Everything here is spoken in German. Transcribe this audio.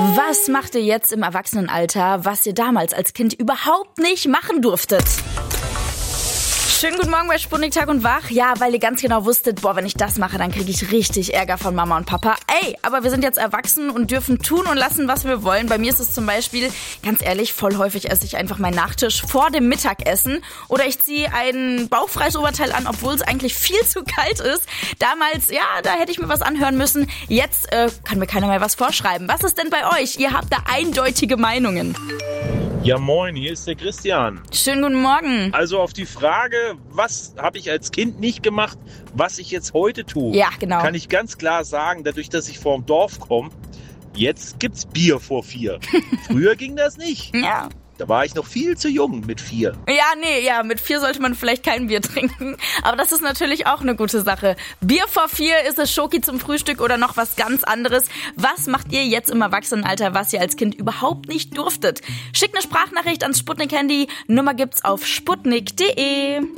Was macht ihr jetzt im Erwachsenenalter, was ihr damals als Kind überhaupt nicht machen durftet? Schönen guten Morgen bei Sputnik Tag und Wach. Ja, weil ihr ganz genau wusstet, wenn ich das mache, dann kriege ich richtig Ärger von Mama und Papa. Ey, aber wir sind jetzt erwachsen und dürfen tun und lassen, was wir wollen. Bei mir ist es zum Beispiel, ganz ehrlich, voll häufig esse ich einfach meinen Nachtisch vor dem Mittagessen. Oder ich ziehe ein bauchfreies Oberteil an, obwohl es eigentlich viel zu kalt ist. Damals, ja, da hätte ich mir was anhören müssen. Jetzt kann mir keiner mehr was vorschreiben. Was ist denn bei euch? Ihr habt da eindeutige Meinungen. Ja moin, hier ist der Christian. Schönen guten Morgen. Also auf die Frage, was habe ich als Kind nicht gemacht, was ich jetzt heute tue, ja, genau, kann ich ganz klar sagen, dadurch, dass ich vom Dorf komme, jetzt gibt's Bier vor 4. Früher ging das nicht. Ja. Da war ich noch viel zu jung mit 4. Mit 4 sollte man vielleicht kein Bier trinken. Aber das ist natürlich auch eine gute Sache. Bier vor 4, ist es Schoki zum Frühstück oder noch was ganz anderes? Was macht ihr jetzt im Erwachsenenalter, was ihr als Kind überhaupt nicht durftet? Schickt eine Sprachnachricht ans Sputnik-Handy. Nummer gibt's auf sputnik.de.